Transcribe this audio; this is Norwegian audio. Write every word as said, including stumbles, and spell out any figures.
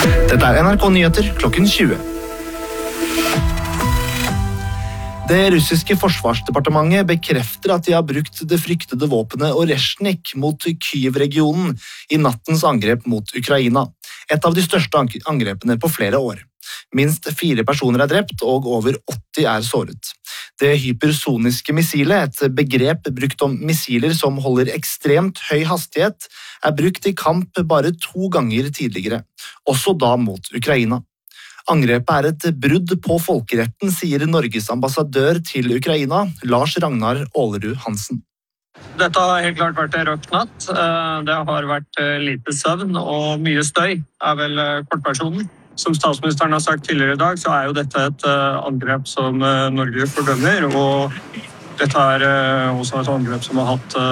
Dette er N R K Nyheter klokken tjue. Det russiske forsvarsdepartementet bekrefter at de har brukt det fryktede våpenet Oreshnik mot Kyiv-regionen i nattens angrep mot Ukraina. Et av de største angrepene på flere år. Minst fire personer er drept og over åtti er såret. Det hypersoniske missilet, et begrep brukt om missiler som holder ekstremt høy hastighet, er brukt i kamp bare to ganger tidligere, også da mot Ukraina. Angrepet er et brudd på folkeretten, sier Norges ambassadør til Ukraina, Lars Ragnar Ålerud Hansen. Dette har helt klart vært en rødt natt. Det har vært lite søvn og mye støy, er vel kortversjonen. Som statsministeren har sagt tidligere i dag, så er jo dette et angrep som Norge fordømmer, og dette er også et angrep som har hatt